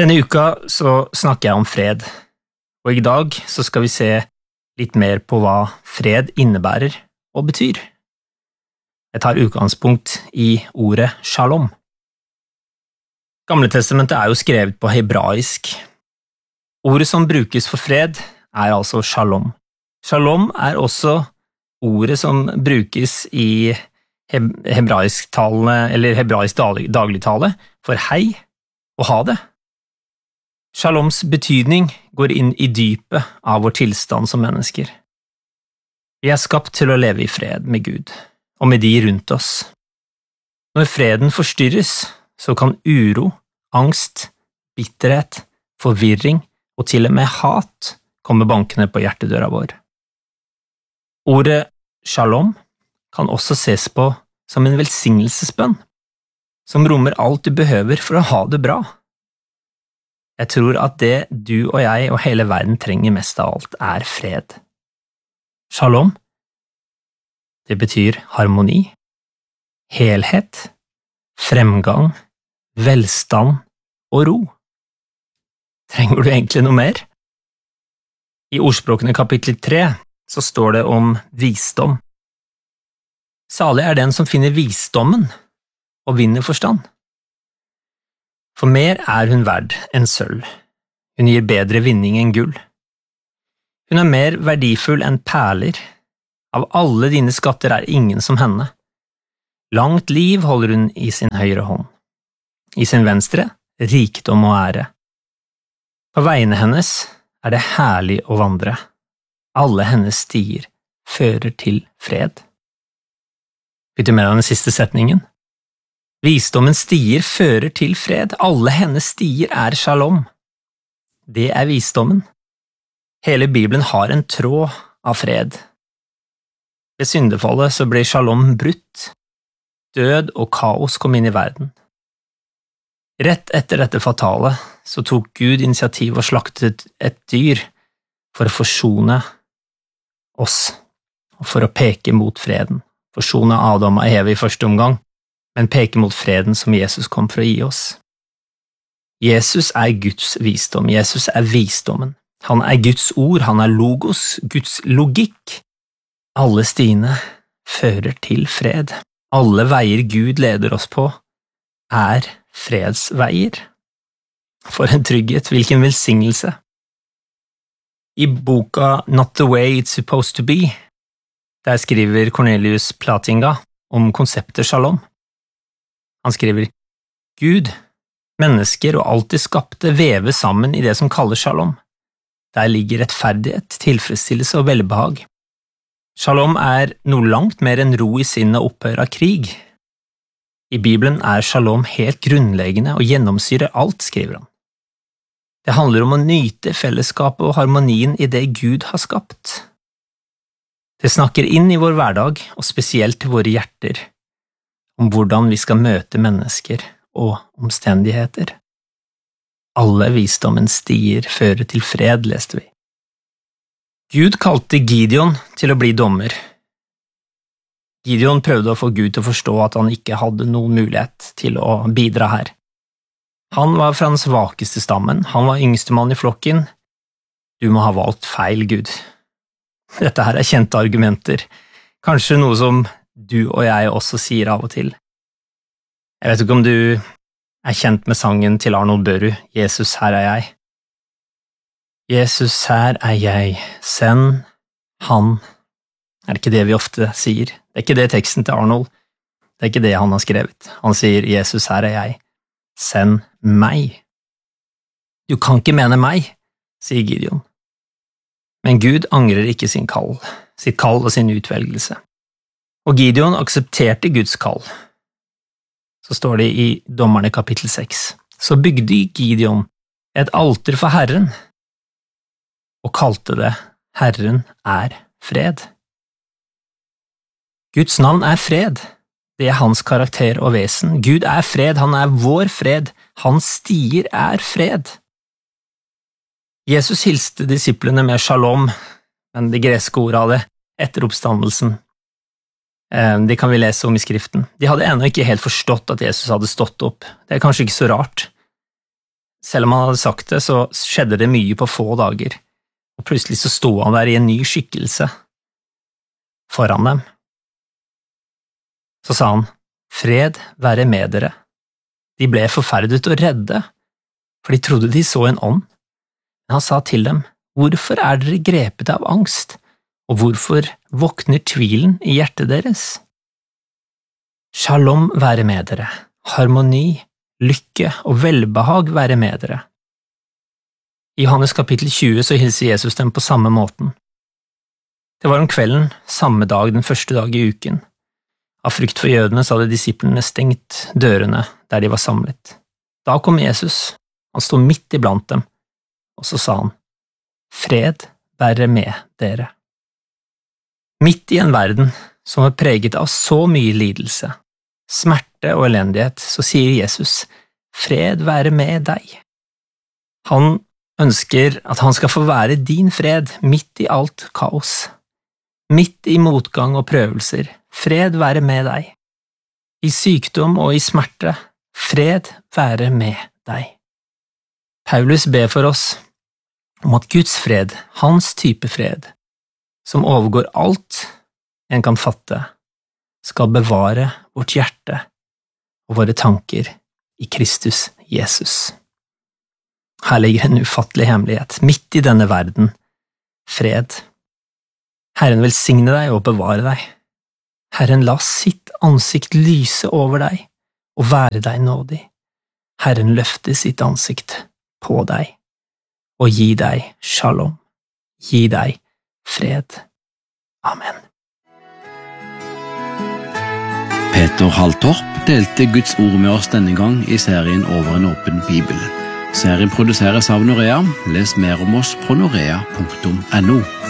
Denne uka så snakker jeg om fred, og i dag så skal vi se litt mer på hva fred innebærer og betyr. Jeg tar utgangspunkt i ordet shalom. Gamle testamentet er jo skrevet på hebraisk. Ordet som brukes for fred er altså shalom. Shalom er også ordet som brukes i hebraisk dagligtale for hei og ha det. Shaloms betydning går inn i dypet av vår tilstand som mennesker. Vi er skapt til å leve i fred med Gud, og med de rundt oss. Når freden forstyrres, så kan uro, angst, bitterhet, forvirring og til og med hat komme bankende på hjertedøra vår. Ordet shalom kan også ses på som en velsignelsesbønn, som rommer alt du behøver for å ha det bra. Jeg tror at det du og jeg og hele verden trenger mest av alt er fred. Shalom, det betyr harmoni, helhet, fremgang, velstand og ro. Trenger du egentlig noe mer? I Ordspråkene kapittel 3 så står det om visdom. Salig er den som finner visdommen og vinner forstand. For mer er hun verd enn sølv. Hun gir bedre vinning enn gull. Hun er mer verdifull enn perler. Av alle dine skatter er ingen som henne. Langt liv holder hun i sin høyre hånd. I sin venstre rikdom og ære. På vegne hennes er det herlig å vandre. Alle hennes stier fører til fred. Vet du mer av den siste setningen? Visdommens stier fører til fred. Alle hennes stier er shalom. Det er visdommen. Hele Bibelen har en tråd av fred. Ved syndefallet så ble shalom brutt. Død og kaos kom inn i verden. Rett etter dette fatale så tok Gud initiativ og slaktet et dyr for å forsone oss, og for å peke mot freden. Forsone Adam og Eve i første omgang, men peke mot freden som Jesus kom for å gi oss. Jesus er Guds visdom, Jesus er visdommen. Han er Guds ord, han er logos, Guds logikk. Alle stiene fører til fred. Alle veier Gud leder oss på er fredsveier. For en trygghet, hvilken velsignelse. I boka Not the Way It's Supposed to Be, der skriver Cornelius Plantinga om konseptet shalom. Han skriver, Gud, mennesker og alt det skapte veves sammen i det som kalles shalom. Der ligger rettferdighet, tilfredsstillelse og velbehag. Shalom er noe langt mer enn ro i sinnet og opphør av krig. I Bibelen er shalom helt grunnleggende og gjennomsyrer alt, skriver han. Det handler om å nyte fellesskapet og harmonien i det Gud har skapt. Det snakker inn i vår hverdag, og spesielt til våre hjerter, om hvordan vi skal møte mennesker og omstendigheter. Alle visdommens stier fører til fred, leste vi. Gud kalte Gideon til å bli dommer. Gideon prøvde å få Gud til å forstå at han ikke hadde noen mulighet til å bidra her. Han var fra den svakeste stammen, han var yngstemann i flokken. Du må ha valgt feil, Gud. Dette her er kjente argumenter, kanskje noe som du og jeg også sier av og til. Jeg vet ikke om du er kjent med sangen til Arnold Børu, Jesus, her er jeg. Jesus, her er jeg, send han. Er det ikke det vi ofte sier? Det er ikke det teksten til Arnold, det er ikke det han har skrevet. Han sier, Jesus, her er jeg, send meg. Du kan ikke mene meg, sier Gideon. Men Gud angrer ikke sitt kall og sin utvelgelse. Og Gideon aksepterte Guds kall. Så står det i Dommerne kapittel 6. Så bygde Gideon et alter for Herren, og kalte det Herren er fred. Guds navn er fred. Det er hans karakter og vesen. Gud er fred, han er vår fred. Hans stier er fred. Jesus hilste disiplene med shalom, men det greske ordet av det, etter oppstandelsen. Det kan vi lese om i skriften. De hadde ennå ikke helt forstått at Jesus hadde stått opp. Det er kanskje ikke så rart. selv om han hadde sagt det, så skjedde det mye på få dager, og plutselig så sto han der i en ny skikkelse foran dem. Så sa han, fred være med dere. De ble forferdet og redde, for de trodde de så en ånd. Men han sa til dem, hvorfor dere grepet av angst, og hvorfor våkner tvilen i hjertet deres? Shalom være med dere, harmoni, lykke og velbehag være med dere. I Johannes kapittel 20 så hilser Jesus dem på samme måten. Det var om kvelden, samme dag, den første dag i uken. Av frykt for jødene så hadde disiplene stengt dørene der de var samlet. Da kom Jesus, han sto midt iblant dem, og så sa han, fred være med dere. Midt i en verden som er preget av så mye lidelse, smerte og elendighet, så sier Jesus, fred være med deg. Han ønsker at han skal få være din fred midt i alt kaos. Midt i motgang og prøvelser, fred være med deg. I sykdom og i smerte, fred være med deg. Paulus ber for oss om at Guds fred, hans type fred, som overgår alt en kan fatte, skal bevare vårt hjerte og våre tanker i Kristus Jesus. Her ligger en ufattelig hemmelighet, midt i denne verden, fred. Herren velsigne deg og bevare deg. Herren la sitt ansikt lyse over deg og være deg nådig. Herren løfte sitt ansikt på deg og gi deg shalom, gi deg fred. Amen. Peter Haltorp delte Guds ord med oss denne gang i serien Over en åpen bibel. Serien produseres av Norea. Les mer om oss på norea.no.